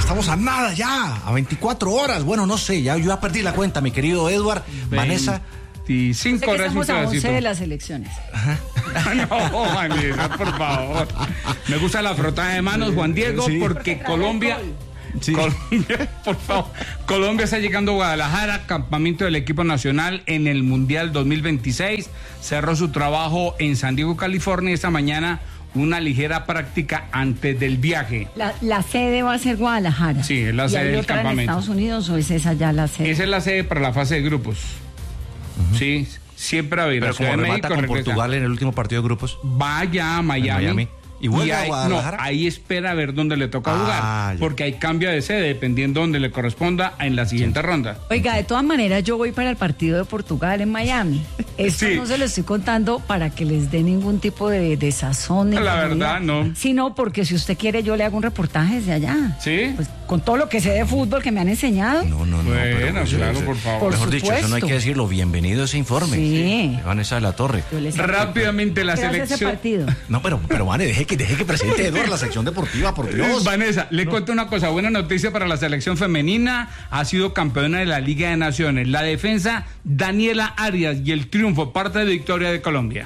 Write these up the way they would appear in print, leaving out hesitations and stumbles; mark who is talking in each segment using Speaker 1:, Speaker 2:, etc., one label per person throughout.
Speaker 1: estamos a nada ya, a 24 horas. Bueno, no sé, yo ya perdí la cuenta, mi querido Edward, Vanessa.
Speaker 2: 25 horas.
Speaker 3: Estamos a 11 de las elecciones.
Speaker 2: No, Vanessa, por favor. Me gusta la frotada de manos, Juan Diego, porque Colombia...
Speaker 1: Sí.
Speaker 2: Colombia, por favor. Colombia está llegando a Guadalajara, campamento del equipo nacional en el Mundial 2026. Cerró su trabajo en San Diego, California. Esta mañana una ligera práctica antes del viaje.
Speaker 3: La sede va a ser Guadalajara.
Speaker 2: Sí, es la sede del
Speaker 3: otra
Speaker 2: campamento.
Speaker 3: ¿En Estados Unidos o es esa ya la sede?
Speaker 2: Esa es la sede para la fase de grupos. Sí, siempre va a ir.
Speaker 1: Pero como remata con Portugal en el último partido de grupos.
Speaker 2: Vaya a Miami.
Speaker 1: ¿Y vuelve a Guadalajara?
Speaker 2: No, ahí espera a ver dónde le toca jugar.
Speaker 1: Ya.
Speaker 2: Porque hay cambio de sede dependiendo donde le corresponda en la siguiente ronda.
Speaker 3: Oiga, de todas maneras yo voy para el partido de Portugal en Miami. Esto no se lo estoy contando para que les dé ningún tipo de sazón.
Speaker 2: La verdad, no.
Speaker 3: Sino porque si usted quiere yo le hago un reportaje desde allá.
Speaker 2: ¿Sí?
Speaker 3: Pues con todo lo que sé de fútbol que me han enseñado.
Speaker 1: No.
Speaker 2: Bueno,
Speaker 1: pero,
Speaker 2: claro, por favor.
Speaker 3: Por
Speaker 1: mejor dicho, eso no hay que decirlo. Bienvenido a ese informe.
Speaker 3: Sí.
Speaker 1: Vanessa de la Torre.
Speaker 2: Rápidamente la selección.
Speaker 3: Ese partido?
Speaker 1: No, pero Vane, deje que presente Edward la sección deportiva, por Dios.
Speaker 2: Vanessa, le cuento una cosa, buena noticia para la selección femenina, ha sido campeona de la Liga de Naciones, la defensa Daniela Arias y el triunfo, parte de victoria de Colombia.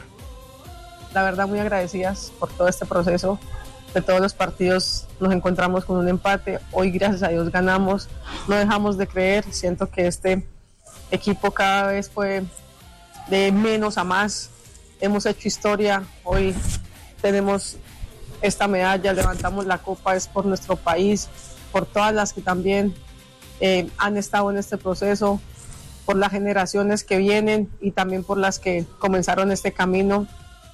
Speaker 4: La verdad muy agradecidas por todo este proceso, de todos los partidos nos encontramos con un empate, hoy gracias a Dios ganamos, no dejamos de creer, siento que este equipo cada vez fue de menos a más, hemos hecho historia, hoy tenemos esta medalla, levantamos la copa, es por nuestro país, por todas las que también han estado en este proceso, por las generaciones que vienen y también por las que comenzaron este camino.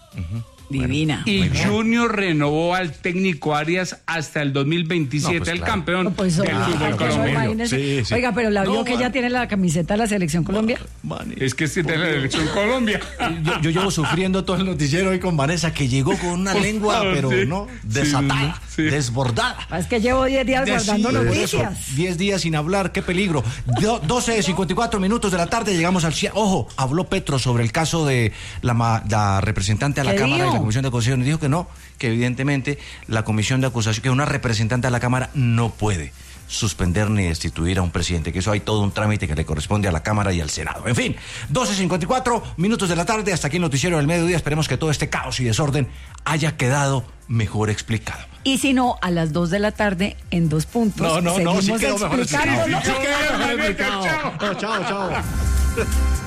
Speaker 3: Divina.
Speaker 2: Y Junior renovó al técnico Arias hasta el 2027,
Speaker 1: pues
Speaker 2: el
Speaker 1: claro.
Speaker 2: campeón
Speaker 3: Pues,
Speaker 2: del fútbol colombiano.
Speaker 1: Sí.
Speaker 3: Oiga, pero la vio que ya tiene la camiseta de la selección Colombia.
Speaker 2: Es que es de la selección Colombia.
Speaker 1: Yo llevo sufriendo todo el noticiero hoy con Vanessa, que llegó con una lengua,
Speaker 2: favor,
Speaker 1: pero
Speaker 2: sí.
Speaker 1: no, desatada,
Speaker 2: Sí.
Speaker 1: desbordada.
Speaker 3: Es que llevo 10 días guardando noticias.
Speaker 1: 10 días sin hablar, qué peligro. 12:54 de la tarde llegamos al cierre. Ojo, habló Petro sobre el caso de la representante a la
Speaker 3: ¿Qué
Speaker 1: Cámara
Speaker 3: dijo?
Speaker 1: y la Comisión de Acusación. Dijo que no, que evidentemente la Comisión de Acusación, que una representante a la Cámara no puede suspender ni destituir a un presidente, que eso hay todo un trámite que le corresponde a la Cámara y al Senado. En fin, 12:54 de la tarde, hasta aquí el noticiero del mediodía. Esperemos que todo este caos y desorden haya quedado mejor explicado.
Speaker 3: Y si no, a las 2 de la tarde, en 2 puntos,
Speaker 1: No, sí
Speaker 3: seguimos
Speaker 1: quedó mejor explicado.
Speaker 3: explicándolo.
Speaker 1: Sí quedó mejor explicado. Chao.